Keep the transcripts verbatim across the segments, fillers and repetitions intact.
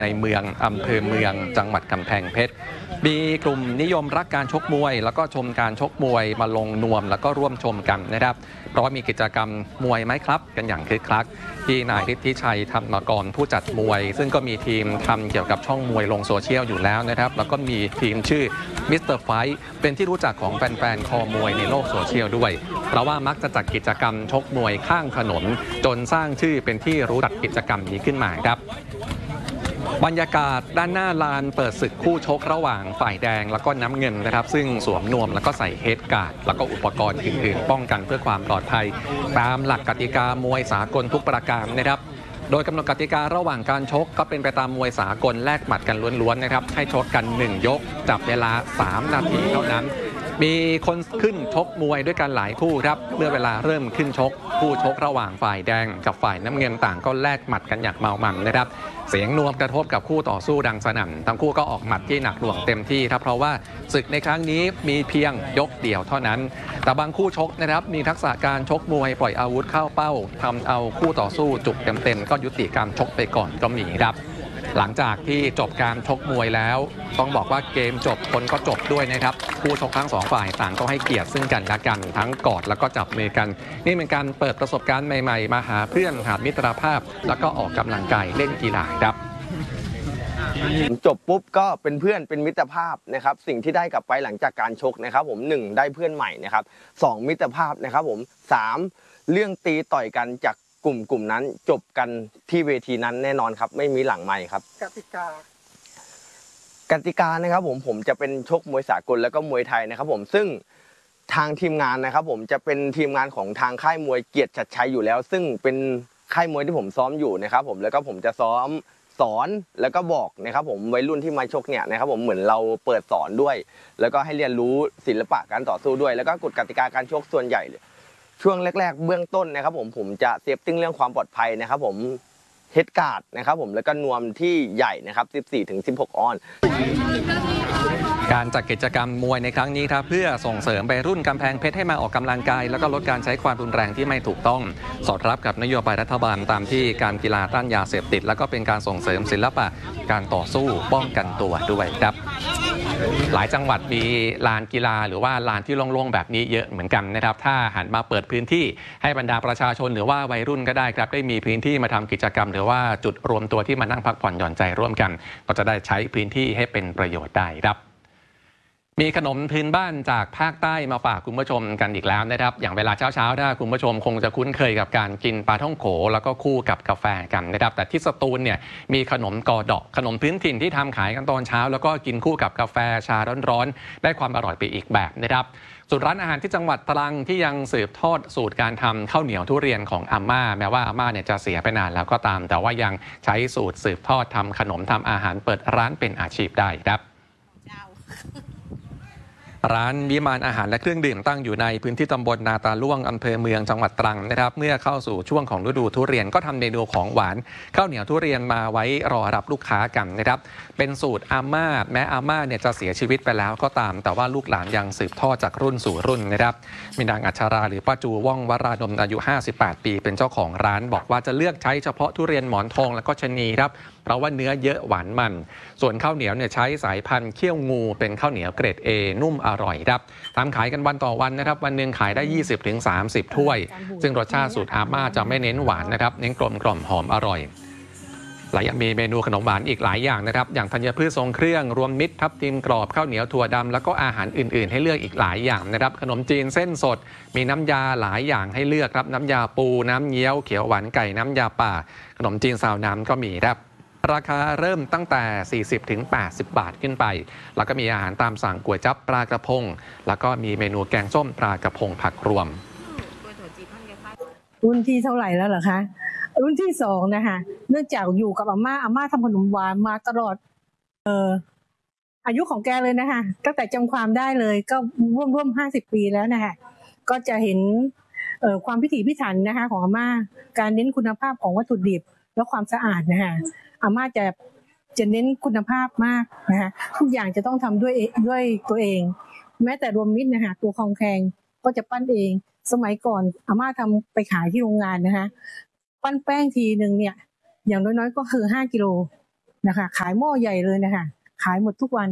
ในเมืองอำเภอเมืองจังหวัดกำแพงเพชรมีกลุ่มนิยมรักการชกมวยแล้วก็ชมการชกมวยมาลงนวมแล้วก็ร่วมชมกันนะครับเพราะว่ามีกิจกรรมมวยไหมครับกันอย่างคึกคักที่นายฤทธิชัยธรรมกรผู้จัดมวยซึ่งก็มีทีมทำเกี่ยวกับช่องมวยลงโซเชียลอยู่แล้วนะครับแล้วก็มีทีมชื่อมิสเตอร์ไฟท์เป็นที่รู้จักของแฟนๆคอมวยในโลกโซเชียลด้วยเพราะว่ามักจะจัดกิจกรรมชกมวยข้างถนนจนสร้างชื่อเป็นที่รู้จักกิจกรรมนี้ขึ้นมาครับบรรยากาศด้านหน้าลานเปิดศึกคู่ชกระหว่างฝ่ายแดงแล้วก็น้ำเงินนะครับซึ่งสวมนวมแล้วก็ใส่เฮดการ์ดแล้วก็อุปกรณ์อื่นๆป้องกันเพื่อความปลอดภัยตามหลักกติกามวยสากลทุกประการนะครับโดยกำหนดกติการะหว่างการชกก็เป็นไปตามมวยสากลแลกหมัดกันล้วนๆนะครับให้ชกกันหนึ่งยกจับเวลาสามนาทีเท่านั้นมีคนขึ้นชกมวยด้วยกันหลายคู่ครับเมื่อเวลาเริ่มขึ้นชกคู่ชกระหว่างฝ่ายแดงกับฝ่ายน้ำเงินต่างก็แลกหมัดกันอย่างเมามันนะครับเสียงนวมกระทบกับคู่ต่อสู้ดังสนั่นทั้งคู่ก็ออกหมัดที่หนักหน่วงเต็มที่ครับเพราะว่าศึกในครั้งนี้มีเพียงยกเดี่ยวเท่านั้นแต่บางคู่ชกนะครับมีทักษะการชกมวยปล่อยอาวุธเข้าเป้าทำเอาคู่ต่อสู้จุกเต็มๆก็ยุติการชกไปก่อนก็มีครับหลังจากที่จบการชกมวยแล้วต้องบอกว่าเกมจบคนก็จบด้วยนะครับคู่ชกทั้งสองฝ่ายต่างก็ให้เกียรติซึ่งกันและกันทั้งกอดแล้วก็จับมือกันนี่เป็นการเปิดประสบการณ์ใหม่ๆมาหาเพื่อนหามิตรภาพแล้วก็ออกกำลังกายเล่นกีฬาครับจบปุ๊บก็เป็นเพื่อนเป็นมิตรภาพนะครับสิ่งที่ได้กลับไปหลังจากการชกนะครับผมหนึ่งได้เพื่อนใหม่นะครับสองมิตรภาพนะครับผมสามเรื่องตีต่อยกันจากกลุ่มกลุ่มนั้นจบกันที่เวทีนั้นแน่นอนครับไม่มีหลังไมค์ครับกติกากติกานะครับผมผมจะเป็นชกมวยสากลแล้วก็มวยไทยนะครับผมซึ่งทางทีมงานนะครับผมจะเป็นทีมงานของทางค่ายมวยเกียรติชัดชัยอยู่แล้วซึ่งเป็นค่ายมวยที่ผมซ้อมอยู่นะครับผมแล้วก็ผมจะซ้อมสอนแล้วก็บอกนะครับผมวัยรุ่นที่มาชกเนี่ยนะครับผมเหมือนเราเปิดสอนด้วยแล้วก็ให้เรียนรู้ศิลปะการต่อสู้ด้วยแล้วก็กฎกติกาการชกส่วนใหญ่ช่วงแรกๆเบื้องต้นนะครับผมผมจะเซฟติ้งเรื่องความปลอดภัยนะครับผมเฮดการ์ดนะครับผมแล้วก็นวมที่ใหญ่นะครับ สิบสี่ถึงสิบหก ออนการจัดกิจกรรมมวยในครั้งนี้ครับเพื่อส่งเสริมไปรุ่นกำแพงเพชรให้มาออกกำลังกายแล้วก็ลดการใช้ความรุนแรงที่ไม่ถูกต้องสอดรับกับนโยบายรัฐบาลตามที่การกีฬาต้านยาเสพติดแล้วก็เป็นการส่งเสริมศิลปะการต่อสู้ป้องกันตัวด้วยครับหลายจังหวัดมีลานกีฬาหรือว่าลานที่โล่งๆแบบนี้เยอะเหมือนกันนะครับถ้าหันมาเปิดพื้นที่ให้บรรดาประชาชนหรือว่าวัยรุ่นก็ได้ครับได้มีพื้นที่มาทำกิจกรรมหรือว่าจุดรวมตัวที่มานั่งพักผ่อนหย่อนใจร่วมกันก็จะได้ใช้พื้นที่ให้เป็นประโยชน์ได้ครับมีขนมพื้นบ้านจากภาคใต้มาฝากคุณผู้ชมกันอีกแล้วนะครับอย่างเวลาเช้าๆถ้าคุณผู้ชมคงจะคุ้นเคยกับการกินปลาท่องโขแล้วก็คู่กับกาแฟกันนะครับแต่ที่สตูลเนี่ยมีขนมกอดอกขนมพื้นถิ่นที่ทำขายกันตอนเช้าแล้วก็กินคู่กับกาแฟชาร้อนๆได้ความอร่อยไปอีกแบบนะครับส่วนร้านอาหารที่จังหวัดตรังที่ยังสืบทอดสูตรการทำข้าวเหนียวทุเรียนของอาม่าแม้ว่าอาม่าเนี่ยจะเสียไปนานแล้วก็ตามแต่ว่ายังใช้สูตรสืบทอดทำขนมทำอาหารเปิดร้านเป็นอาชีพได้ครับร้านวิมานอาหารและเครื่องดื่มตั้งอยู่ในพื้นที่ตำบลนาตาล่วงอำเภอเมืองจังหวัดตรังนะครับเมื่อเข้าสู่ช่วงของฤดูทุเรียนก็ทำเมนูของหวานข้าวเหนียวทุเรียนมาไว้รอรับลูกค้ากันนะครับเป็นสูตรอาม่าแม้อาม่าเนี่ยจะเสียชีวิตไปแล้วก็ตามแต่ว่าลูกหลานยังสืบทอดจากรุ่นสู่รุ่นนะครับมีนางอัชราหรือป้าจูว่องวรานนท์อายุห้าสิบแปดปีเป็นเจ้าของร้านบอกว่าจะเลือกใช้เฉพาะทุเรียนหมอนทองและก็ชะนีครับเพราะว่าเนื้อเยอะหวานมันส่วนข้าวเหนียวเนี่ยใช้สายพันธุ์เขี้ยวงูเป็นข้าวเหนียวเกรด A นุ่มอร่อยครับทำขายกันวันต่อวันนะครับวันหนึ่งขายได้ ยี่สิบถึงสามสิบ ถ้วยซึ่งรสชาติสูตรอาม่าจะไม่เน้นหวานนะครับเน้นกลมกล่อมหอมอร่อยและยังมีเมนูขนมหวานอีกหลายอย่างนะครับอย่างธัญพืชทรงเครื่องรวมมิตรทับทิมกรอบข้าวเหนียวถั่วดำแล้วก็อาหารอื่นๆให้เลือกอีกหลายอย่างนะครับขนมจีนเส้นสดมีน้ำยาหลายอย่างให้เลือกครับน้ำยาปูน้ำเงี้ยวเขียวหวานไก่น้ำยาป่าขนมจีนซาวน้ำก็มีครับราคาเริ่มตั้งแต่ สี่สิบถึงแปดสิบ บาทขึ้นไปแล้วก็มีอาหารตามสั่งก๋วยจั๊บปลากระพงแล้วก็มีเมนูแกงส้มปลากระพงผักรวมรุ่นที่เท่าไหร่แล้วเหรอคะรุ่นที่สองนะคะเนื่องจากอยู่กับอาม่าอาม่าทำขนมหวานมาตลอดเอ่ออายุของแกเลยนะคะตั้งแต่จำความได้เลยก็ร่วมร่วมห้าสิบปีแล้วนะคะก็จะเห็นเอ่อความพิถีพิถันนะคะของอาม่าการเน้นคุณภาพของวัตถุดิบและความสะอาดนะคะอาม่าจะจะเน้นคุณภาพมากนะคะทุกอย่างจะต้องทำด้วยด้วยตัวเองแม้แต่รวมมิตรนะคะตัวคองแคงก็จะปั้นเองสมัยก่อนอาม่าทำไปขายที่โรงงานนะคะปั้นแป้งทีหนึ่งเนี่ยอย่างน้อยๆก็คือห้ากิโลนะคะ ขายหม้อใหญ่เลยนะคะขายหมดทุกวัน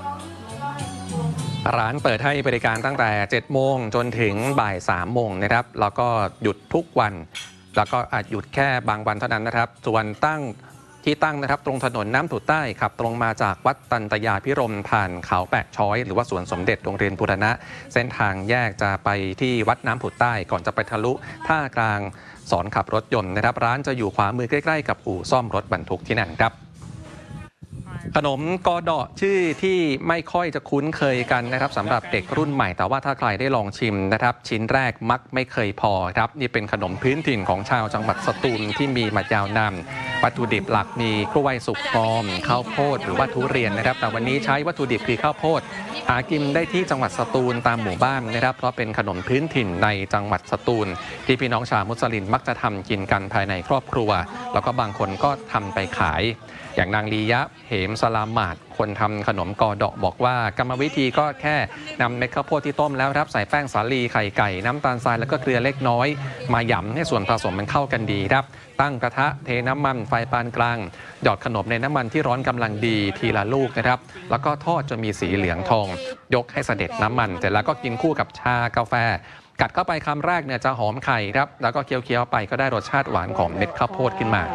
ร้านเปิดให้บริการตั้งแต่เจ็ดโมงจนถึงบ่ายสามโมงนะครับแล้วก็หยุดทุกวันแล้วก็อาจหยุดแค่บางวันเท่านั้นนะครับส่วนตั้งที่ตั้งนะครับตรงถนนน้ำผุดใต้ขับตรงมาจากวัดตันตยาพิรมผ่านเขาแปะช้อยหรือว่าสวนสมเด็จโรงเรียนบูรณะเส้นทางแยกจะไปที่วัดน้ำผุดใต้ก่อนจะไปทะลุท่ากลางสอนขับรถยนต์นะครับร้านจะอยู่ขวามือใกล้ๆกับอู่ซ่อมรถบรรทุกที่นั่นครับขนมกอดอชื่อที่ไม่ค่อยจะคุ้นเคยกันนะครับสำหรับเด็กรุ่นใหม่แต่ว่าถ้าใครได้ลองชิมนะครับชิ้นแรกมักไม่เคยพอครับนี่เป็นขนมพื้นถิ่นของชาวจังหวัดสตูลที่มีมายาวนานวัตถุดิบหลักมีกล้วยสุกงอมข้าวโพดหรือว่าทุเรียนนะครับแต่วันนี้ใช้วัตถุดิบคือข้าวโพดหากินได้ที่จังหวัดสตูลตามหมู่บ้านนะครับเพราะเป็นขนมพื้นถิ่นในจังหวัดสตูลที่พี่น้องชาวมุสลิมมักจะทำกินกันภายในครอบครัวแล้วก็บางคนก็ทำไปขายอย่างนางลียะเหมสลามาดคนทำขนมกอดอกบอกว่ากรรมวิธีก็แค่นำเม็ดข้าวโพดที่ต้มแล้วครับใส่แป้งสาลีไข่ไก่น้ำตาลทรายแล้วก็เกลือเล็กน้อยมาหยำให้ส่วนผสมมันเข้ากันดีครับตั้งกระทะเทน้ำมันไฟปานกลางหยอดขนมในน้ำมันที่ร้อนกำลังดีทีละลูกนะครับแล้วก็ทอดจนมีสีเหลืองทองยกให้เสด็จน้ำมันเสร็จแล้วก็กินคู่กับชากาแฟกัดเข้าไปคำแรกเนี่ยจะหอมไข่ครับแล้วก็เคี้ยวๆไปก็ได้รสชาติหวานของเม็ดข้าวโพดขึ้นมา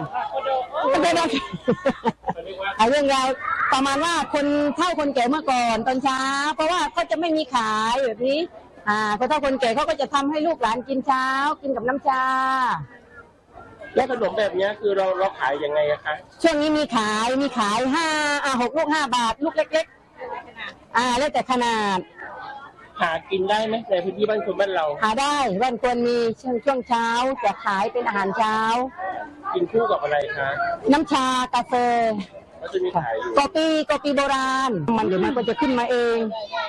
เอาเรื่องราวประมาณว่าคนเฒ่าคนแก่เมื่อก่อนตอนเช้าเพราะว่าเขาจะไม่มีขายแบบนี้อ่าคนเฒ่าคนแก่เขาก็จะทำให้ลูกหลานกินเช้ากินกับน้ำชาแล้วขนมแบบนี้คือเราเราขายยังไงคะช่วงนี้มีขายมีขายห้าอ่าหกลูกห้าบาทลูกเล็กๆอ่าแล้วแต่ขนาดหากินได้ไหมในพื้นที่บ้านคนบ้านเราหาได้บ้านคนมีช่วงช่วงเช้าจะขายเป็นอาหารเช้ากินคู่กับอะไรคะน้ำชากาแฟแล้วจะมีขายกาแฟกาแฟโบราณมันเดี๋ยวมันก็จะขึ้นมาเอง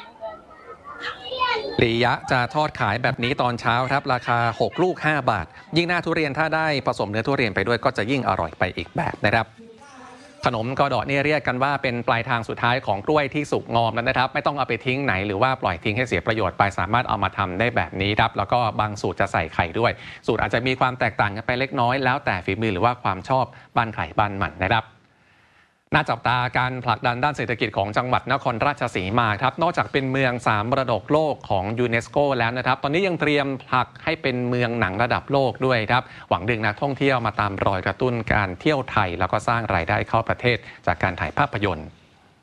ลียะจะทอดขายแบบนี้ตอนเช้าครับราคาหกลูกห้าบาทยิ่งหน้าทุเรียนถ้าได้ผสมเนื้อทุเรียนไปด้วยก็จะยิ่งอร่อยไปอีกแบบนะครับขนมกอดอนี่เรียกกันว่าเป็นปลายทางสุดท้ายของกล้วยที่สุกงอมแล้วนะครับไม่ต้องเอาไปทิ้งไหนหรือว่าปล่อยทิ้งให้เสียประโยชน์ไปสามารถเอามาทำได้แบบนี้ครับแล้วก็บางสูตรจะใส่ไข่ด้วยสูตรอาจจะมีความแตกต่างกันไปเล็กน้อยแล้วแต่ฝีมือหรือว่าความชอบบ้านไข่บ้านมันนะครับน่าจับตาการผลักดันด้านเศรษฐกิจของจังหวัดนครราชสีมาครับนอกจากเป็นเมืองสามมรดกโลกของยูเนสโกแล้วนะครับตอนนี้ยังเตรียมผลักให้เป็นเมืองหนังระดับโลกด้วยครับหวังดึงนักท่องเที่ยวมาตามรอยกระตุ้นการเที่ยวไทยแล้วก็สร้างรายได้เข้าประเทศจากการถ่ายภาพยนตร์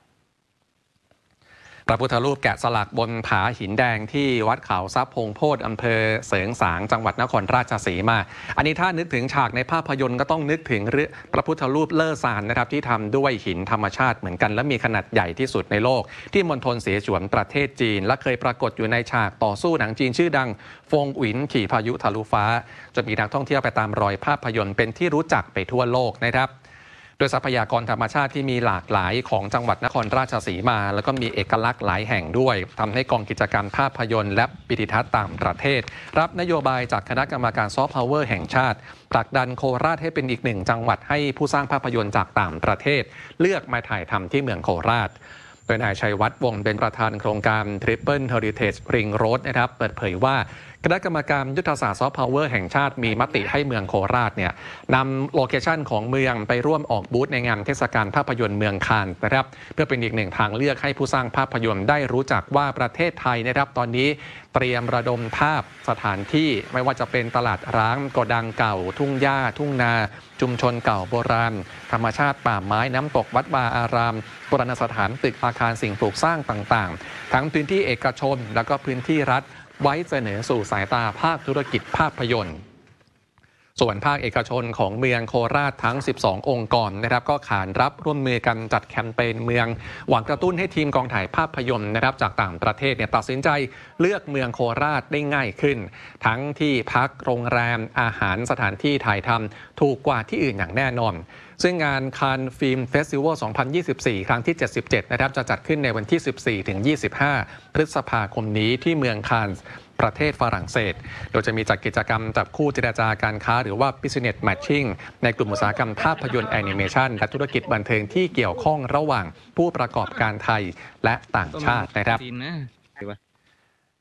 พระพุทธรูปแกะสลักบนผาหินแดงที่วัดเขาทรัพย์พงโพธิ์อำเภอเสริงสางจังหวัดนครราชสีมาอันนี้ถ้านึกถึงฉากในภาพยนตร์ก็ต้องนึกถึงพระพุทธรูปเลอซานนะครับที่ทำด้วยหินธรรมชาติเหมือนกันและมีขนาดใหญ่ที่สุดในโลกที่มณฑลเสฉวนประเทศจีนและเคยปรากฏอยู่ในฉากต่อสู้หนังจีนชื่อดังฟงหวินขี่พายุทะลุฟ้าจนมีนักท่องเที่ยวไปตามรอยภาพยนตร์เป็นที่รู้จักไปทั่วโลกนะครับโดยทรัพยากรธรรมชาติที่มีหลากหลายของจังหวัดนครราชสีมาแล้วก็มีเอกลักษณ์หลายแห่งด้วยทำให้กองกิจการภาพยนตร์และวิดิทัศน์ต่างประเทศรับนโยบายจากคณะกรรมการซอฟต์พาวเวอร์แห่งชาติผลักดันโคราชให้เป็นอีกหนึ่งจังหวัดให้ผู้สร้างภาพยนตร์จากต่างประเทศเลือกมาถ่ายทำที่เมืองโคราชโดยนายชัยวัฒน์วงศ์เป็นประธานโครงการ Triple Heritage Ring Road นะครับเปิดเผยว่าคณะกรรมการยุทธศาสตร์ซอฟต์พาวเวอร์แห่งชาติมีมติให้เมืองโคราชเนี่ยนำโลเคชันของเมืองไปร่วมออกบูธในงานเทศกาลภาพยนตร์เมืองคานส์นะครับเพื่อเป็นอีกหนึ่งทางเลือกให้ผู้สร้างภาพยนตร์ได้รู้จักว่าประเทศไทยนะครับตอนนี้เตรียมระดมภาพสถานที่ไม่ว่าจะเป็นตลาดร้างโกดังเก่าทุ่งหญ้าทุ่งนาชุมชนเก่าโบราณธรรมชาติป่าไม้น้ำตกวัดวาอารามโบราณสถานตึกอาคารสิ่งปลูกสร้างต่างๆทั้งพื้นที่เอกชนและก็พื้นที่รัฐไว้เสนอสู่สายตาภาคธุรกิจภาพยนตร์ส่วนภาคเอกชนของเมืองโคราชทั้งสิบสององค์กรนะครับก็ขานรับร่วมมือกันจัดแคมเปญเมืองหวังกระตุ้นให้ทีมกองถ่ายภาพยนตร์นะครับจากต่างประเทศเนี่ยตัดสินใจเลือกเมืองโคราชได้ง่ายขึ้นทั้งที่พักโรงแรมอาหารสถานที่ถ่ายทำถูกกว่าที่อื่นอย่างแน่นอนซึ่งงานคานฟิล์มเฟสติวัลสองพันยี่สิบสี่ครั้งที่เจ็ดสิบเจ็ดนะครับจะจัดขึ้นในวันที่สิบสี่ถึงยี่สิบห้าพฤษภาคมนี้ที่เมืองคานส์ประเทศฝรั่งเศสโดยจะมีจัดกิจกรรมจับคู่เจรจาการค้าหรือว่า Business Matching ในกลุ่มอุตสาหกรรมภาพยนตร์แอนิเมชันและธุรกิจบันเทิงที่เกี่ยวข้องระหว่างผู้ประกอบการไทยและต่างชาตินะครับ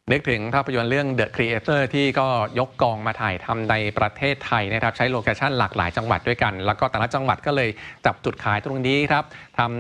นึกถึงภาพยนตร์เรื่อง The Creator ที่ก็ยกกองมาถ่ายทำในประเทศไทยนะครับใช้โลเคชั่นหลากหลายจังหวัดด้วยกันแล้วก็แต่ละจังหวัดก็เลยจับจุดขายตรงนี้ครับทำ